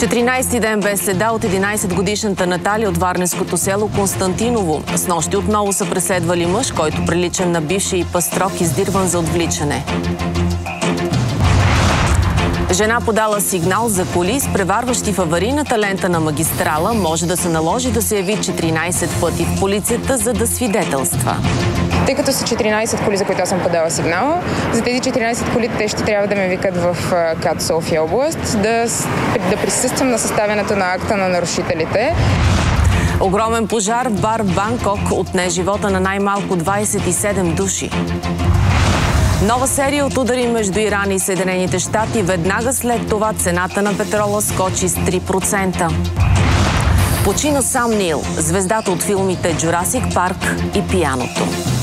14-ти ден без следа от 11-годишната Наталия от варненското село Константиново. Снощи отново са преследвали мъж, който прилича на бившия пастрок, издирван за отвличане. Жена подала сигнал за коли, изпреварващи в аварийната лента на магистрала. Може да се наложи да се яви 14 пъти в полицията, за да свидетелства. Тъй като са 14 коли, за които аз съм подала сигнал, за тези 14 коли те ще трябва да ме викат в КАТ София област, да присъствам на съставянето на акта на нарушителите. Огромен пожар в бар в Банкок отне живота на най-малко 27 души. Нова серия от удари между Иран и Съединените щати. Веднага след това цената на петрола скочи с 3%. Почина Сам Нил, звездата от филмите «Джурасик парк» и «Пияното».